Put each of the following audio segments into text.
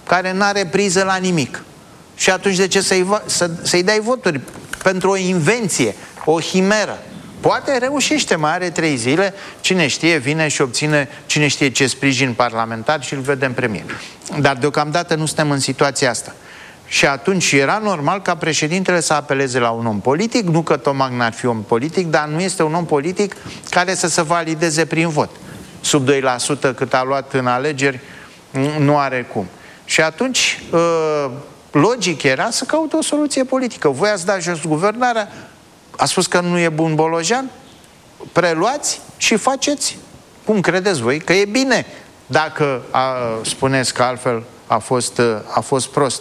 care nu are priză la nimic. Și atunci de ce să-i dai voturi? Pentru o invenție, o himeră. Poate reușește, mai are 3 zile, cine știe, vine și obține cine știe ce sprijin parlamentar și îl vedem premier. Dar deocamdată nu suntem în situația asta. Și atunci era normal ca președintele să apeleze la un om politic, nu că Tomac n-ar fi om politic, dar nu este un om politic care să se valideze prin vot. Sub 2% cât a luat în alegeri, nu are cum. Și atunci, logic era să caute o soluție politică. Voi ați dat jos guvernarea, a spus că nu e bun Bolojan, preluați și faceți cum credeți voi că e bine, dacă spuneți că altfel a fost prost.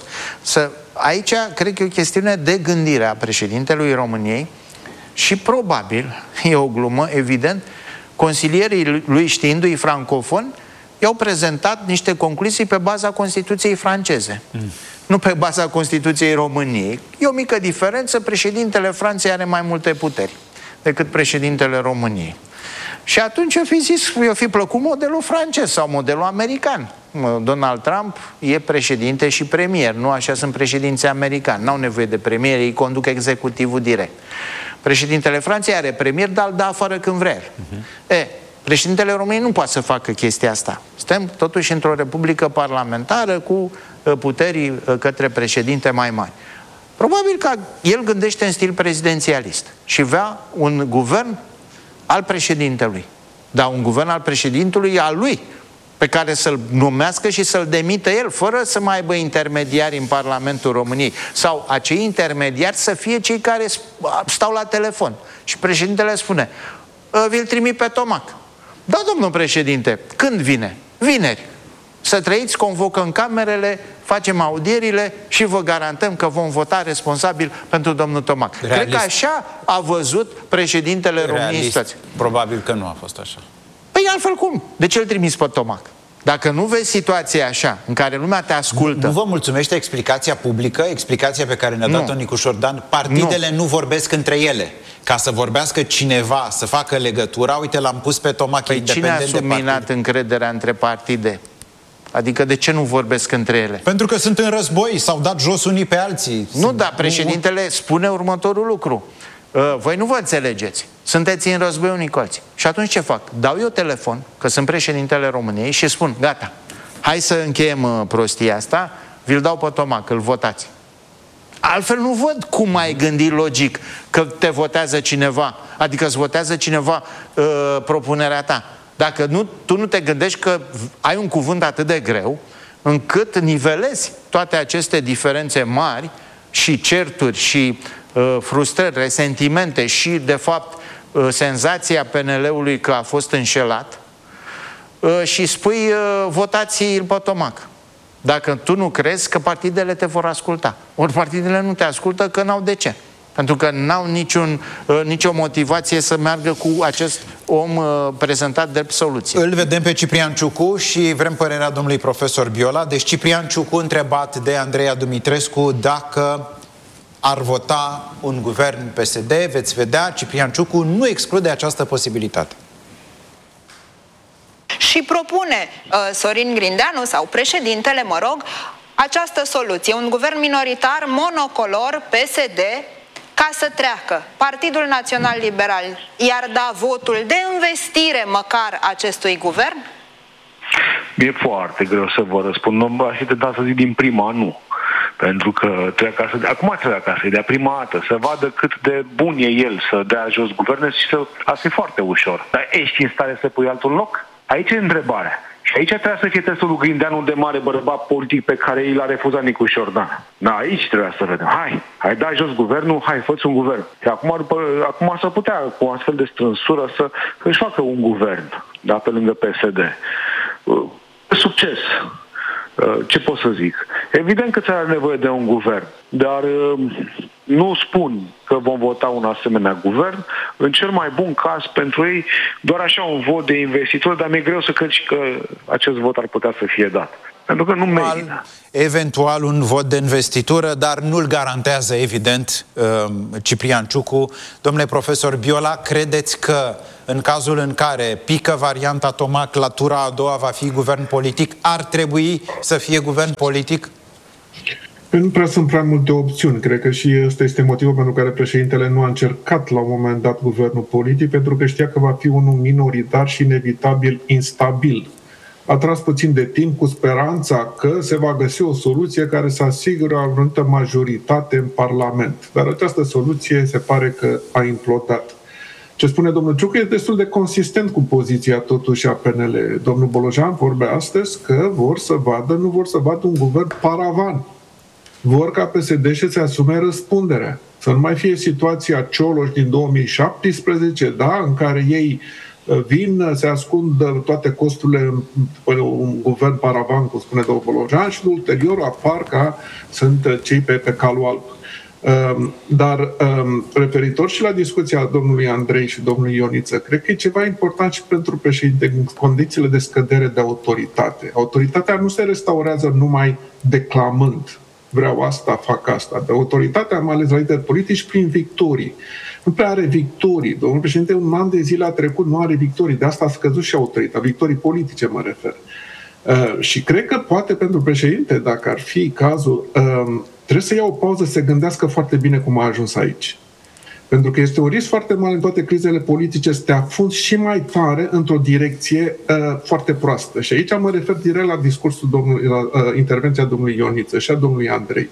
Aici cred că e o chestiune de gândire a președintelui României și probabil, e o glumă, evident, consilierii lui, știindu-i francofoni, i-au prezentat niște concluzii pe baza Constituției franceze, nu pe baza Constituției României. E o mică diferență, președintele Franței are mai multe puteri decât președintele României. Și eu fi zis, eu fi plăcut modelul francez sau modelul american. Donald Trump e președinte și premier, nu așa sunt președinții americani. N-au nevoie de premier, ei conduc executivul direct. Președintele Franței are premier, dar îl dă afară când vrea el. Președintele României nu poate să facă chestia asta. Suntem totuși într-o republică parlamentară cu puteri către președinte mai mari. Probabil că el gândește în stil prezidențialist și vrea un guvern al președintelui. Dar un guvern al președintelui al lui, pe care să-l numească și să-l demită el, fără să mai aibă intermediari în Parlamentul României. Sau acei intermediari să fie cei care stau la telefon. Și președintele spune, vi-l trimit pe Tomac. Da, domnul președinte, când vine? Vineri. Să trăiți, convocăm camerele, facem audierile și vă garantăm că vom vota responsabil pentru domnul Tomac. Realist. Cred că așa a văzut președintele României situația. Probabil că nu a fost așa. Păi altfel cum? De ce îl trimis pe Tomac? Dacă nu vezi situația așa, în care lumea te ascultă... Nu vă mulțumește explicația publică, explicația pe care ne-a dat-o Nicu Șordan? Partidele nu vorbesc între ele. Ca să vorbească cineva, să facă legătura, uite, l-am pus pe Tomac independent de partid. Cine a subminat încrederea între partide? Adică de ce nu vorbesc între ele? Pentru că sunt în război, s-au dat jos unii pe alții. Nu, dar președintele spune următorul lucru. Voi nu vă înțelegeți. Sunteți în război unii cu alții. Și atunci ce fac? Dau eu telefon, că sunt președintele României, și spun, gata, hai să încheiem prostia asta, vi-l dau pe Tomac, îl votați. Altfel nu văd cum ai gândit logic că te votează cineva, adică îți votează cineva propunerea ta. Dacă tu nu te gândești că ai un cuvânt atât de greu, încât nivelezi toate aceste diferențe mari și certuri și frustrări, resentimente și, de fapt, senzația PNL-ului că a fost înșelat și spui, votați-l pe Tomac. Dacă tu nu crezi că partidele te vor asculta. Ori partidele nu te ascultă că n-au de ce. Pentru că n-au nicio motivație să meargă cu acest om prezentat drept soluție. Îl vedem pe Ciprian Ciucu și vrem părerea domnului profesor Biola. Deci Ciprian Ciucu, întrebat de Andreea Dumitrescu dacă ar vota un guvern PSD, veți vedea, Ciprian Ciucu nu exclude această posibilitate. Și propune Sorin Grindeanu, sau președintele, mă rog, această soluție, un guvern minoritar monocolor PSD, ca să treacă. Partidul Național Liberal i-ar da votul de învestire măcar acestui guvern? E foarte greu să vă răspund. Nu aș fi tentat să zic din prima, nu. Pentru că acum trebuie ca să-i dea prima dată, să vadă cât de bun e el să dea jos guverne și asta e foarte ușor. Dar ești în stare să pui altul loc? Aici e întrebarea. Și aici trebuie să fie testul lui Grindeanu de mare bărbat politic pe care i l-a refuzat Nicu Șordan. Da, aici trebuie să vedem. Hai dai jos guvernul, hai, fă-ți un guvern. Și acum s-ar putea, cu o astfel de strânsură, să își facă un guvern, da, pe lângă PSD. Succes! Ce pot să zic? Evident că ți-are nevoie de un guvern, dar nu spun că vom vota un asemenea guvern. În cel mai bun caz pentru ei, doar așa un vot de investitură, dar mi-e greu să cred că acest vot ar putea să fie dat. Pentru că nu merită. Eventual un vot de investitură, dar nu-l garantează, evident, Ciprian Ciucu. Domnule profesor Biola, credeți că în cazul în care pică varianta Tomac, la tura a doua va fi guvern politic, ar trebui să fie guvern politic? Nu prea sunt prea multe opțiuni. Cred că și ăsta este motivul pentru care președintele nu a încercat la un moment dat guvernul politic, pentru că știa că va fi unul minoritar și inevitabil instabil. A tras puțin de timp cu speranța că se va găsi o soluție care să asigure o anumită majoritate în Parlament. Dar această soluție se pare că a implodat. Ce spune domnul Ciucu e destul de consistent cu poziția totuși a PNL. Domnul Bolojan vorbea astăzi că nu vor să vadă un guvern paravan. Vor ca PSD să se asume răspunderea. Să nu mai fie situația Cioloș din 2017, da, în care ei vin, se ascund toate costurile în un guvern paravan, cum spune domnul Bolojan, și ulterior apar ca sunt cei pe calul alb. Dar referitor și la discuția domnului Andrei și domnului Ioniță, cred că e ceva important și pentru președinte în condițiile de scădere de autoritate. Autoritatea nu se restaurează numai declamând. Vreau asta, fac asta. De autoritatea, mai ales la lideri politici, prin victorii. Nu prea are victorii. Domnul președinte, un an de zile a trecut, nu are victorii. De asta a scăzut și autoritatea. Victorii politice, mă refer. Și cred că poate pentru președinte, dacă ar fi cazul, trebuie să ia o pauză, să se gândească foarte bine cum a ajuns aici. Pentru că este un risc foarte mare în toate crizele politice să te afunzi și mai tare într-o direcție foarte proastă. Și aici mă refer direct la discursul la intervenția domnului Ioniță și a domnului Andrei.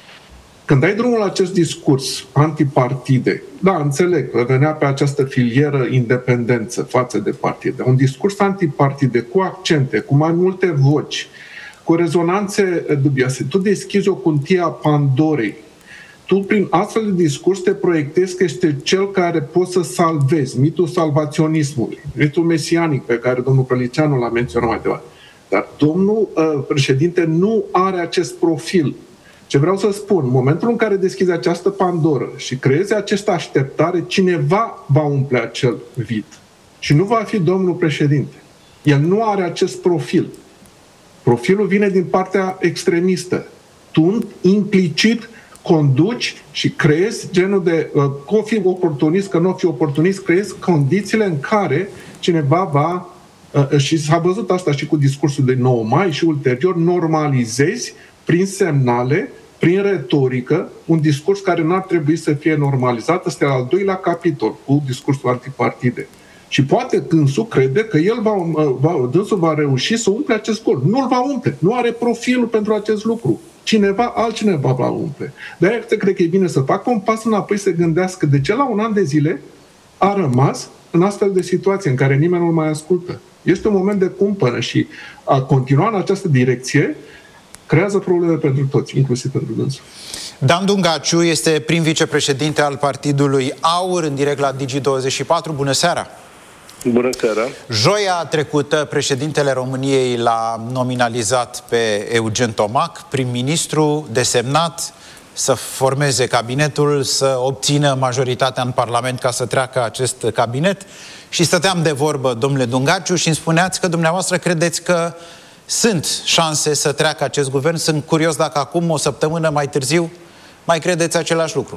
Când ai drumul la acest discurs antipartide, da, înțeleg că venea pe această filieră independență față de partide, un discurs antipartide cu accente, cu mai multe voci, cu rezonanțe dubioase, tu deschizi o cutie a Pandorei. Tu, prin astfel de discurs, te proiectezi că este cel care poți să salvezi mitul salvaționismului, mitul mesianic pe care domnul Prăliceanu l-a menționat mai devreme. Dar domnul președinte nu are acest profil. Ce vreau să spun, în momentul în care deschizi această Pandoră și creezi această așteptare, cineva va umple acel vid. Și nu va fi domnul președinte. El nu are acest profil. Profilul vine din partea extremistă. Tu, implicit, conduci și creezi genul de, că o fi oportunist, că nu o fi oportunist, creezi condițiile în care cineva va, și s-a văzut asta și cu discursul de 9 mai și ulterior, normalizezi prin semnale, prin retorică, un discurs care n-ar trebui să fie normalizat. Ăsta e al doilea capitol cu discursul antipartide. Și poate dânsul crede că el dânsul va reuși să umple acest gol. Nu-l va umple. Nu are profilul pentru acest lucru. Altcineva va umple. De-aia cred că e bine să facă un pas înapoi, să gândească de ce la un an de zile a rămas în astfel de situație în care nimeni nu mai ascultă. Este un moment de cumpănă și a continua în această direcție creează probleme pentru toți, inclusiv pentru dânsul. Dan Dungaciu este prim vicepreședinte al Partidului AUR, în direct la Digi24. Bună seara! Bună seara! Joia trecută, președintele României l-a nominalizat pe Eugen Tomac, prim-ministru desemnat să formeze cabinetul, să obțină majoritatea în Parlament ca să treacă acest cabinet. Și stăteam de vorbă, domnule Dungaciu, și îmi spuneați că dumneavoastră credeți că sunt șanse să treacă acest guvern. Sunt curios dacă acum, o săptămână mai târziu, mai credeți același lucru.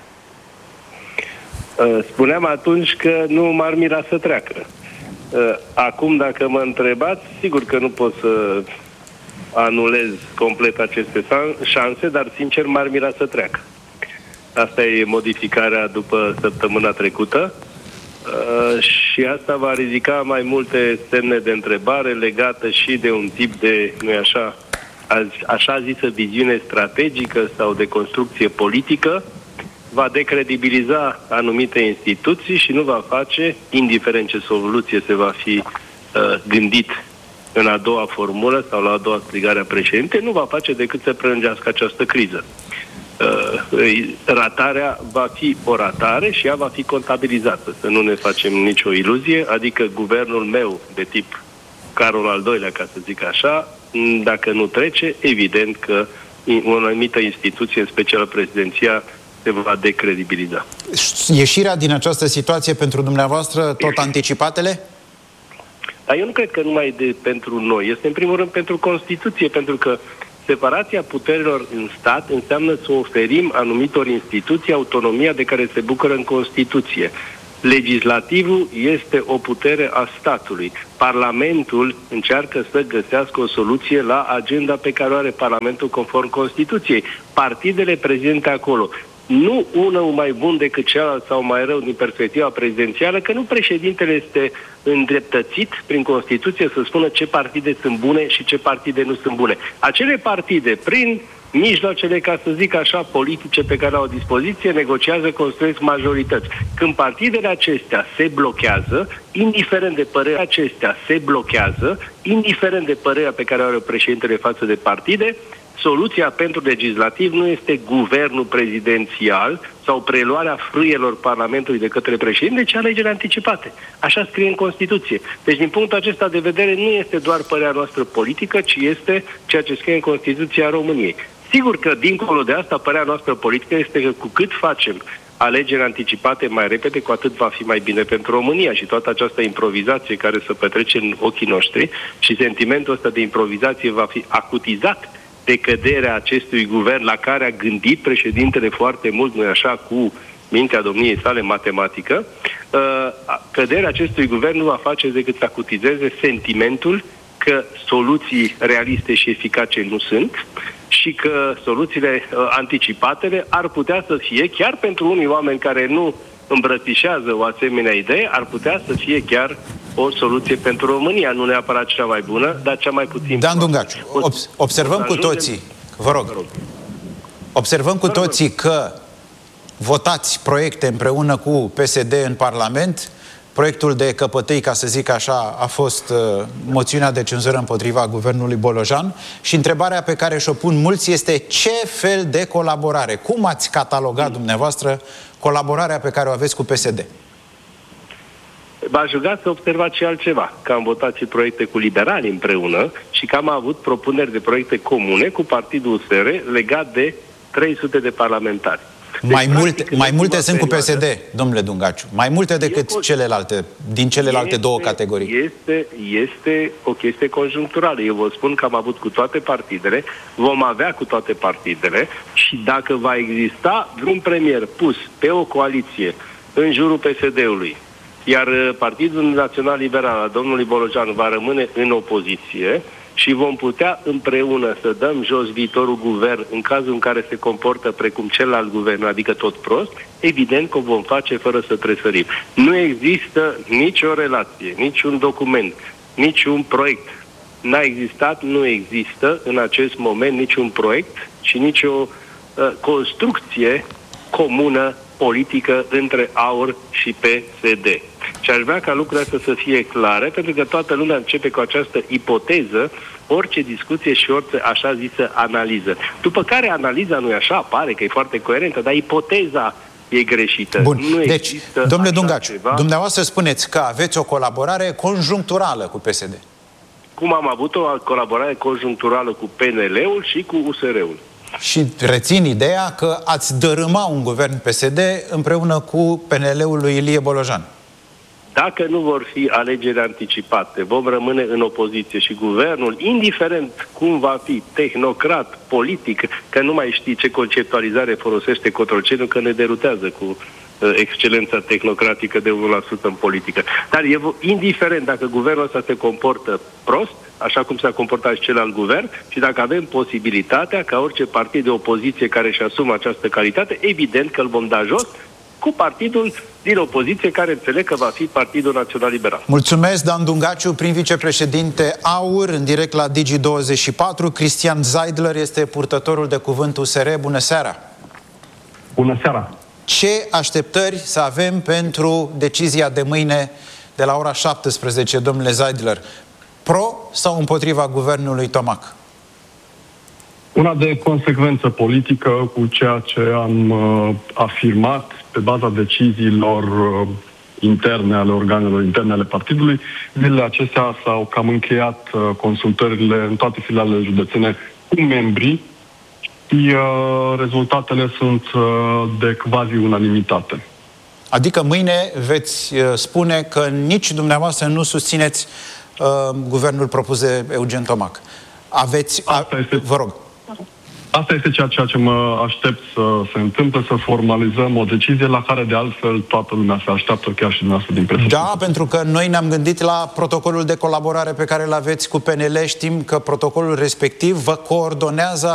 Spuneam atunci că nu m-ar mira să treacă. Acum, dacă mă întrebați, sigur că nu pot să anulez complet aceste șanse, dar sincer m-ar mira să treacă. Asta e modificarea după săptămâna trecută și asta va ridica mai multe semne de întrebare legate și de un tip de, nu-i așa zisă viziune strategică sau de construcție politică. Va decredibiliza anumite instituții și nu va face, indiferent ce soluție se va fi gândit în a doua formulă sau la a doua strigare a președintei, nu va face decât să prelungească această criză. Ratarea va fi o ratare și ea va fi contabilizată. Să nu ne facem nicio iluzie, adică guvernul meu de tip Carol al II-lea, ca să zic așa, dacă nu trece, evident că o anumită instituție, în special prezidenția, se va decredibiliza. Ieșirea din această situație pentru dumneavoastră tot anticipatele? Dar eu nu cred că numai pentru noi. Este în primul rând pentru Constituție, pentru că separația puterilor în stat înseamnă să oferim anumitor instituții autonomia de care se bucură în Constituție. Legislativul este o putere a statului. Parlamentul încearcă să găsească o soluție la agenda pe care o are Parlamentul conform Constituției. Partidele prezente acolo. Nu unul mai bun decât celălalt sau mai rău din perspectiva prezidențială, că nu președintele este îndreptățit prin Constituție să spună ce partide sunt bune și ce partide nu sunt bune. Acele partide, prin mijloacele, ca să zic așa, politice pe care au la dispoziție, negociază, construiesc majorități. Când partidele acestea se blochează, indiferent de părerea acestea se blochează, indiferent de părerea pe care o are președintele față de partide, soluția pentru legislativ nu este guvernul prezidențial sau preluarea frâielor Parlamentului de către președinte, ci alegeri anticipate. Așa scrie în Constituție. Deci, din punctul acesta de vedere, nu este doar părerea noastră politică, ci este ceea ce scrie în Constituția României. Sigur că, dincolo de asta, părerea noastră politică este că cu cât facem alegeri anticipate mai repede, cu atât va fi mai bine pentru România și toată această improvizație care se petrece în ochii noștri și sentimentul ăsta de improvizație va fi acutizat de căderea acestui guvern la care a gândit președintele foarte mult, nu-i așa, cu mintea domniei sale matematică, căderea acestui guvern nu va face decât să acutizeze sentimentul că soluții realiste și eficace nu sunt și că soluțiile anticipatele ar putea să fie, chiar pentru unii oameni care nu îmbrățișează o asemenea idee, ar putea să fie chiar o soluție pentru România, nu neapărat cea mai bună, dar cea mai puțin. Dan Dungaciu, observăm cu toții, vă rog, observăm cu toții că votați proiecte împreună cu PSD în Parlament. Proiectul de căpătâi, ca să zic așa, a fost moțiunea de cenzură împotriva guvernului Bolojan și întrebarea pe care și-o pun mulți este ce fel de colaborare? Cum ați catalogat dumneavoastră colaborarea pe care o aveți cu PSD? V-aș ruga să observați și altceva, că am votat și proiecte cu liberali împreună și că am avut propuneri de proiecte comune cu Partidul USR legat de 300 de parlamentari. Deci, mai multe sunt cu PSD, domnule Dungaciu. Mai multe decât celelalte, din celelalte două categorii. Este o chestie conjuncturală. Eu vă spun că am avut cu toate partidele, vom avea cu toate partidele și dacă va exista vreun premier pus pe o coaliție în jurul PSD-ului, iar Partidul Național Liberal al domnului Bolojan va rămâne în opoziție și vom putea împreună să dăm jos viitorul guvern în cazul în care se comportă precum celălalt guvern, adică tot prost, evident că o vom face fără să tresărim. Nu există nicio relație, niciun document, niciun proiect. N-a existat, nu există în acest moment niciun proiect și nicio construcție comună politică între AUR și PSD. Și aș vrea ca lucrurile astea să fie clare, pentru că toată lumea începe cu această ipoteză, orice discuție și orice așa zisă analiză. După care analiza nu e așa, pare că e foarte coerentă, dar ipoteza e greșită. Bun, nu deci, domnule Dungaciu, dumneavoastră spuneți că aveți o colaborare conjuncturală cu PSD. Cum am avut o colaborare conjuncturală cu PNL-ul și cu USR-ul. Și rețin ideea că ați dărâma un guvern PSD împreună cu PNL-ul lui Ilie Bolojan. Dacă nu vor fi alegeri anticipate, vom rămâne în opoziție și guvernul, indiferent cum va fi, tehnocrat, politic, că nu mai știi ce conceptualizare folosește Cotroceniu, că ne derutează cu excelența tehnocratică de 1% în politică. Dar indiferent dacă guvernul ăsta se comportă prost, așa cum s-a comportat și celălalt guvern, și dacă avem posibilitatea ca orice partid de opoziție care își asumă această calitate, evident că îl vom da jos cu partidul din opoziție, care înțeleg că va fi Partidul Național Liberal. Mulțumesc, Dan Dungaciu, prim vicepreședinte AUR, în direct la Digi24. Cristian Zeidler este purtătorul de cuvânt USR. Bună seara! Bună seara! Ce așteptări să avem pentru decizia de mâine de la ora 17, domnule Zeidler? Pro sau împotriva guvernului Tomac? Una de consecvență politică cu ceea ce am afirmat pe baza deciziilor interne ale organelor interne ale partidului. Zilele acestea s-au cam încheiat consultările în toate filialele județene cu membrii și rezultatele sunt de quasi unanimitate. Adică mâine veți spune că nici dumneavoastră nu susțineți guvernul propus de Eugen Tomac. Vă rog. Asta este ceea ce mă aștept să se întâmple, să formalizăm o decizie la care de altfel toată lumea se așteaptă, chiar și dumneavoastră din presă. Da, pentru că noi ne-am gândit la protocolul de colaborare pe care îl aveți cu PNL. Știm că protocolul respectiv vă coordonează